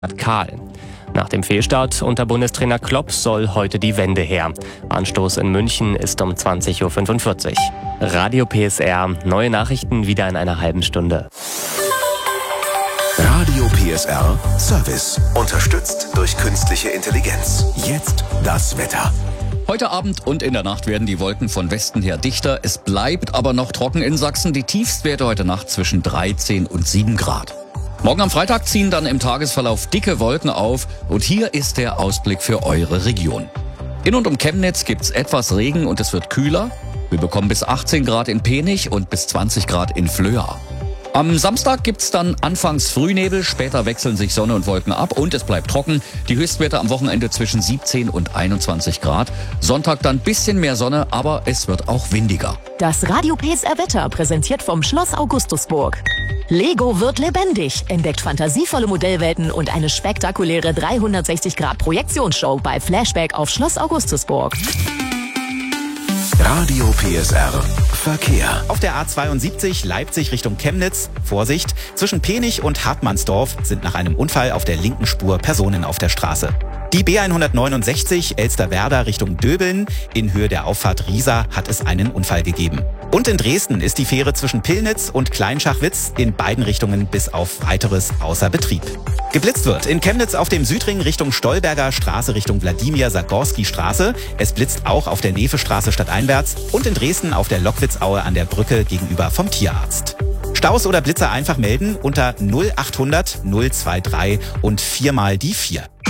Kahl. Nach dem Fehlstart unter Bundestrainer Klopp soll heute die Wende her. Anstoß in München ist um 20.45 Uhr. Radio PSR, neue Nachrichten wieder in einer halben Stunde. Radio PSR Service, unterstützt durch künstliche Intelligenz. Jetzt das Wetter. Heute Abend und in der Nacht werden die Wolken von Westen her dichter. Es bleibt aber noch trocken in Sachsen. Die Tiefstwerte heute Nacht zwischen 13 und 7 Grad. Morgen am Freitag ziehen dann im Tagesverlauf dicke Wolken auf. Und hier ist der Ausblick für eure Region. In und um Chemnitz gibt's etwas Regen und es wird kühler. Wir bekommen bis 18 Grad in Penich und bis 20 Grad in Flöa. Am Samstag gibt's dann anfangs Frühnebel, später wechseln sich Sonne und Wolken ab und es bleibt trocken. Die Höchstwerte am Wochenende zwischen 17 und 21 Grad. Sonntag dann bisschen mehr Sonne, aber es wird auch windiger. Das Radio PSR Wetter präsentiert vom Schloss Augustusburg. Lego wird lebendig, entdeckt fantasievolle Modellwelten und eine spektakuläre 360-Grad-Projektionsshow bei Flashback auf Schloss Augustusburg. Radio PSR Verkehr. Auf der A72 Leipzig Richtung Chemnitz, Vorsicht, zwischen Penich und Hartmannsdorf sind nach einem Unfall auf der linken Spur Personen auf der Straße. Die B169 Elsterwerda Richtung Döbeln, in Höhe der Auffahrt Riesa hat es einen Unfall gegeben. Und in Dresden ist die Fähre zwischen Pillnitz und Kleinschachwitz in beiden Richtungen bis auf Weiteres außer Betrieb. Geblitzt wird in Chemnitz auf dem Südring Richtung Stolberger Straße Richtung Wladimir-Sagorski-Straße. Es blitzt auch auf der Nevestraße stadteinwärts und in Dresden auf der Lockwitzaue an der Brücke gegenüber vom Tierarzt. Staus oder Blitzer einfach melden unter 0800 023 und 4 mal die 4.